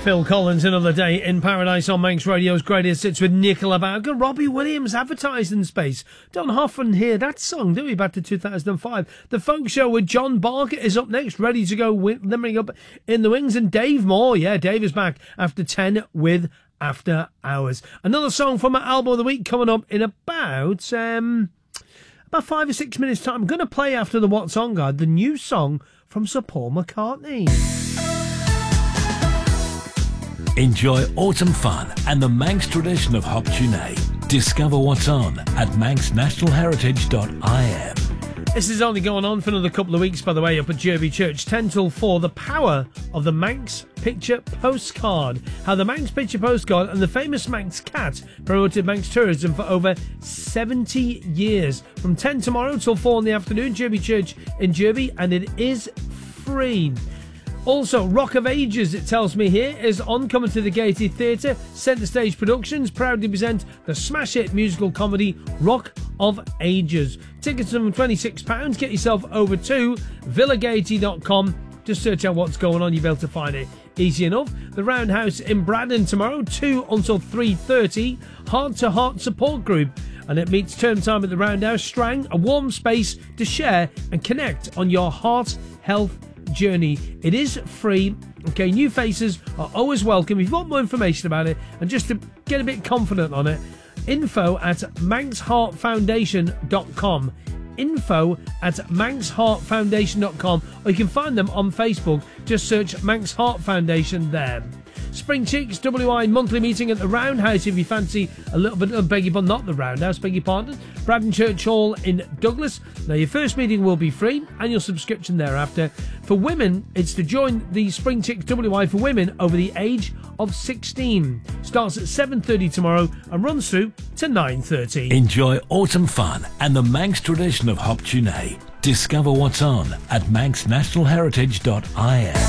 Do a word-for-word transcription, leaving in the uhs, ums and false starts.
Phil Collins, Another Day in Paradise on Manx Radio's Greatest Hits with Nicola Bowker. Robbie Williams, Advertising Space. Don't often hear that song, do we? Back to two thousand five. The Folk Show with John Barker is up next, ready to go, limbering up in the wings. And Dave Moore, yeah, Dave is back after ten with After Hours. Another song from my album of the week coming up in about, um, about five or six minutes' time. I'm going to play after the What's On Guide, the new song from Sir Paul McCartney. Enjoy autumn fun and the Manx tradition of Hop Tuné. Discover what's on at manx national heritage dot I M. This is only going on for another couple of weeks, by the way, up at Derby Church, ten till four. The power of the Manx Picture Postcard. How the Manx Picture Postcard and the famous Manx cat promoted Manx tourism for over seventy years. From ten tomorrow till four in the afternoon, Derby Church in Derby, and it is free. Also, Rock of Ages, it tells me here, is on coming to the Gaiety Theatre. Centre Stage Productions proudly present the smash hit musical comedy Rock of Ages. Tickets are from twenty-six pounds. Get yourself over to villa gaiety dot com. Just search out what's going on. You'll be able to find it easy enough. The Roundhouse in Braddon tomorrow, two until three thirty. Heart to Heart Support Group. And it meets term time at the Roundhouse. Strang, a warm space to share and connect on your heart health journey. It is free. Okay, new faces are always welcome. If you want more information about it and just to get a bit confident on it, info at manx heart foundation dot com. Info at manx heart foundation dot com, or you can find them on Facebook. Just search Manx Heart Foundation there. Spring Chicks W I monthly meeting at the Roundhouse if you fancy a little bit of, beg your pardon, not the Roundhouse, beg your pardon, Braddon Church Hall in Douglas. Now your first meeting will be free, annual subscription thereafter. For women, it's to join the Spring Chicks W I for women over the age of sixteen. Starts at seven thirty tomorrow and runs through to nine thirty. Enjoy autumn fun and the Manx tradition of Hop Tuné. Discover what's on at manx national heritage dot I M.